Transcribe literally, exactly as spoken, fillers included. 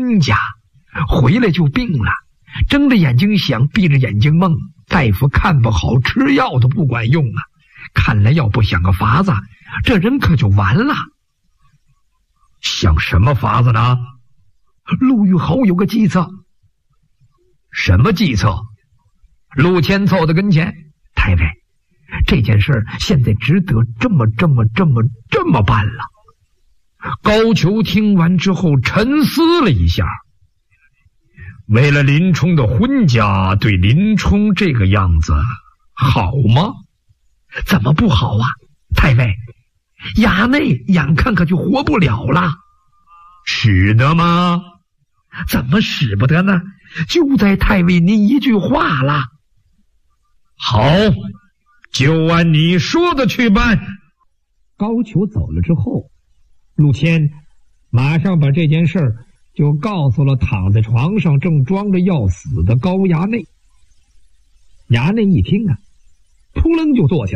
亲家，回来就病了，睁着眼睛想，闭着眼睛梦，大夫看不好，吃药都不管用啊！看来要不想个法子，这人可就完了。想什么法子呢？陆玉豪有个计策。什么计策？陆谦凑到跟前，太尉，这件事现在只得这么这么这么这么办了。高俅听完之后沉思了一下，为了林冲的婚家，对林冲这个样子好吗？怎么不好啊？太尉，衙内眼看可就活不了了。使得吗？怎么使不得呢？就在太尉您一句话了。好，就按你说的去办。高俅走了之后，陆谦马上把这件事儿就告诉了躺在床上正装着要死的高衙内。衙内一听啊，扑棱就坐起来。